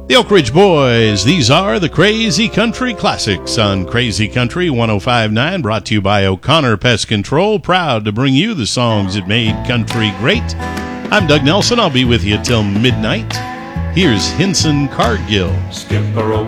The Oak Ridge Boys, these are the Crazy Country Classics on Crazy Country 105.9, brought to you by O'Connor Pest Control, proud to bring you the songs that made country great. I'm Doug Nelson, I'll be with you till midnight. Here's Hinson Cargill. Skip a rope,